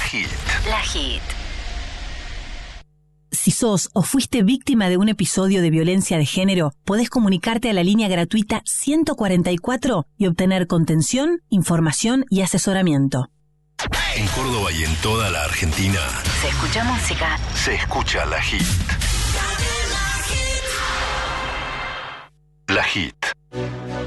Hit. La Hit. Si sos o fuiste víctima de un episodio de violencia de género, podés comunicarte a la línea gratuita 144 y obtener contención, información y asesoramiento. En Córdoba y en toda la Argentina Se escucha música. se escucha La Hit. La Hit.